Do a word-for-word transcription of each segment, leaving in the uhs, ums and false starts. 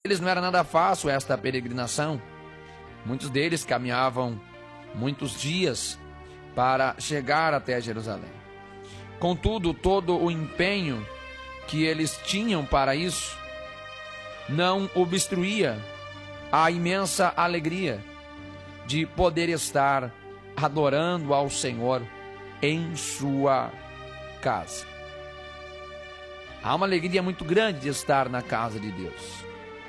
eles não era nada fácil esta peregrinação. Muitos deles caminhavam muitos dias para chegar até Jerusalém. Contudo, todo o empenho que eles tinham para isso não obstruía a imensa alegria de poder estar adorando ao Senhor em sua casa. Há uma alegria muito grande de estar na casa de Deus.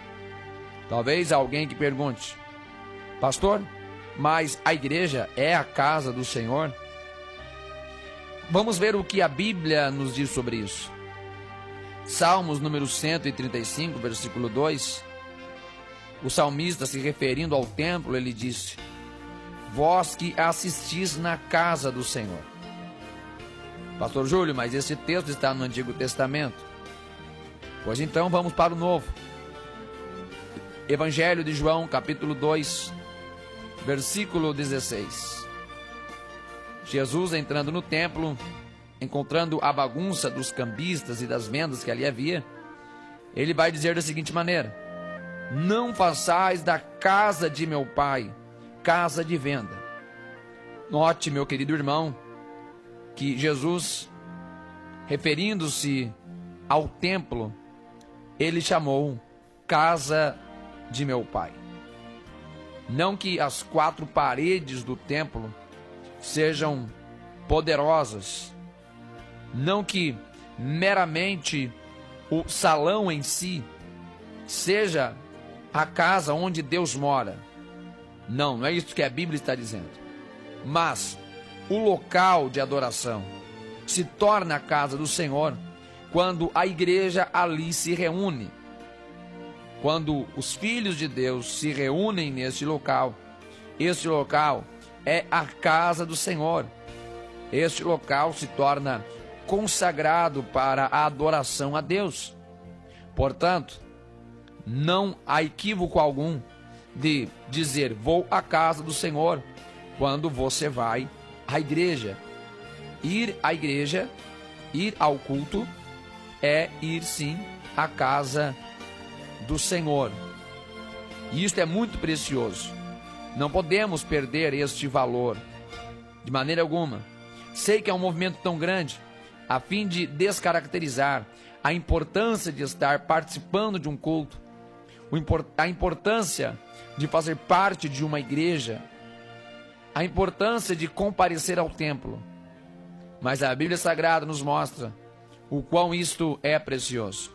Talvez alguém que pergunte: pastor, mas a igreja é a casa do Senhor? Vamos ver o que a Bíblia nos diz sobre isso. Salmos número cento e trinta e cinco, versículo dois. O salmista, se referindo ao templo, ele disse: vós que assistis na casa do Senhor. Pastor Júlio, mas esse texto está no Antigo Testamento. Pois então vamos para o Novo. Evangelho de João, capítulo dois, versículo dezesseis. Jesus entrando no templo, encontrando a bagunça dos cambistas e das vendas que ali havia, ele vai dizer da seguinte maneira: não façais da casa de meu pai casa de venda. Note, meu querido irmão, que Jesus, referindo-se ao templo, ele chamou casa de meu pai. Não que as quatro paredes do templo sejam poderosas, não que meramente o salão em si seja a casa onde Deus mora. Não, não é isso que a Bíblia está dizendo. Mas o local de adoração se torna a casa do Senhor quando a igreja ali se reúne. Quando os filhos de Deus se reúnem neste local, este local é a casa do Senhor. Este local se torna consagrado para a adoração a Deus. Portanto, não há equívoco algum de dizer vou à casa do Senhor quando você vai à igreja. Ir à igreja, ir ao culto, é ir sim à casa do Senhor. E isto é muito precioso. Não podemos perder este valor de maneira alguma. Sei que é um movimento tão grande a fim de descaracterizar a importância de estar participando de um culto, a importância de fazer parte de uma igreja, a importância de comparecer ao templo. Mas a Bíblia Sagrada nos mostra o quão isto é precioso.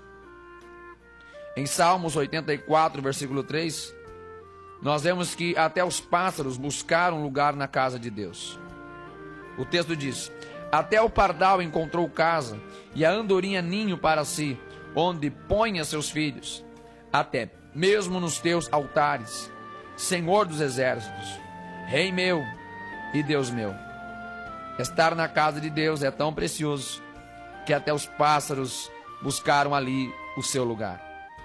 Em Salmos oitenta e quatro, versículo três, nós vemos que até os pássaros buscaram lugar na casa de Deus. O texto diz: até o pardal encontrou casa, e a andorinha ninho para si, onde ponha seus filhos. Até mesmo nos teus altares, Senhor dos exércitos, Rei meu e Deus meu. Estar na casa de Deus é tão precioso que até os pássaros buscaram ali o seu lugar.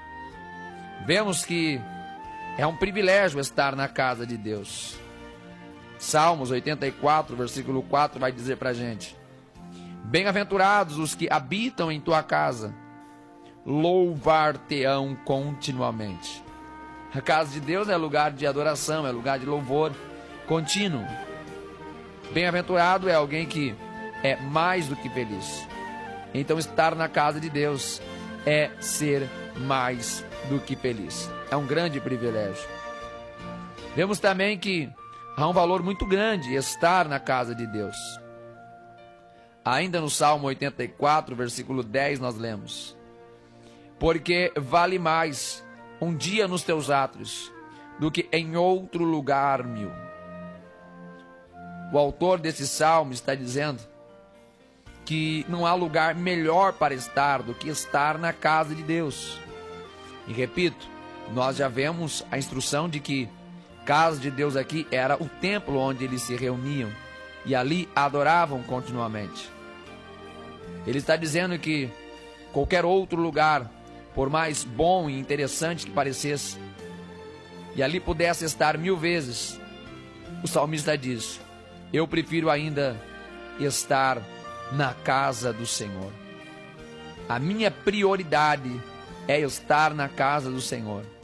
Vemos que é um privilégio estar na casa de Deus. Salmos oitenta e quatro, versículo quatro vai dizer para a gente: bem-aventurados os que habitam em tua casa, louvar-te-ão continuamente. A casa de Deus é lugar de adoração, é lugar de louvor contínuo. Bem-aventurado é alguém que é mais do que feliz. Então estar na casa de Deus é ser mais do que feliz. É um grande privilégio. Vemos também que há um valor muito grande estar na casa de Deus. Ainda no Salmo oitenta e quatro, versículo dez, nós lemos: porque vale mais um dia nos teus átrios do que em outro lugar mil. O autor desse salmo está dizendo que não há lugar melhor para estar do que estar na casa de Deus. E repito, nós já vemos a instrução de que casa de Deus aqui era o templo onde eles se reuniam e ali adoravam continuamente. Ele está dizendo que qualquer outro lugar, por mais bom e interessante que parecesse, e ali pudesse estar mil vezes, o salmista diz: eu prefiro ainda estar na casa do Senhor. A minha prioridade é estar na casa do Senhor.